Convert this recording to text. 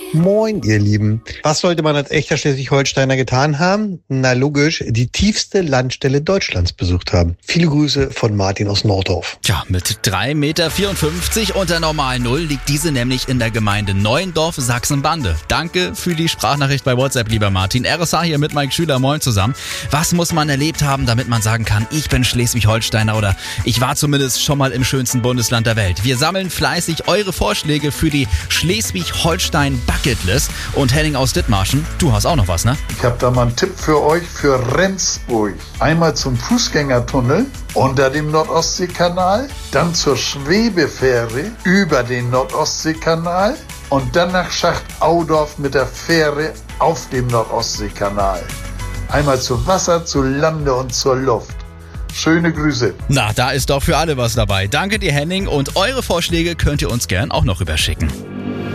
Moin, ihr Lieben. Was sollte man als echter Schleswig-Holsteiner getan haben? Na logisch, die tiefste Landstelle Deutschlands besucht haben. Viele Grüße von Martin aus Nordorf. Tja, mit 3,54 Meter unter normal Null liegt diese nämlich in der Gemeinde Neuendorf, Sachsen-Bande. Danke für die Sprachnachricht bei WhatsApp, lieber Martin. RSA hier mit Mike Schüler, moin zusammen. Was muss man erlebt haben, damit man sagen kann, ich bin Schleswig-Holsteiner oder ich war zumindest schon mal im schönsten Bundesland der Welt? Wir sammeln fleißig eure Vorschläge für die Schleswig-Holstein Bucketlist. Und Henning aus Dithmarschen, du hast auch noch was, ne? Ich habe da mal einen Tipp für euch für Rendsburg. Einmal zum Fußgängertunnel unter dem Nordostseekanal, dann zur Schwebefähre über den Nordostseekanal und dann nach Schacht Audorf mit der Fähre auf dem Nordostseekanal. Einmal zu Wasser, zu Lande und zur Luft. Schöne Grüße. Na, da ist doch für alle was dabei. Danke dir, Henning, und eure Vorschläge könnt ihr uns gern auch noch rüberschicken.